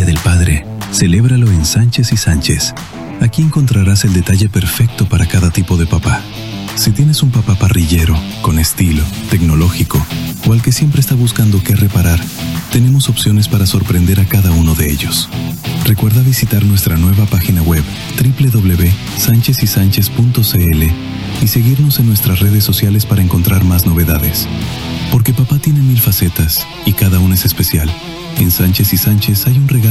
del Padre, celébralo en Sánchez y Sánchez. Aquí encontrarás el detalle perfecto para cada tipo de papá. Si tienes un papá parrillero, con estilo, tecnológico, o al que siempre está buscando qué reparar, tenemos opciones para sorprender a cada uno de ellos. Recuerda visitar nuestra nueva página web www.sanchezysanchez.cl y seguirnos en nuestras redes sociales para encontrar más novedades. Porque papá tiene 1000 facetas y cada una es especial. En Sánchez y Sánchez hay un regalo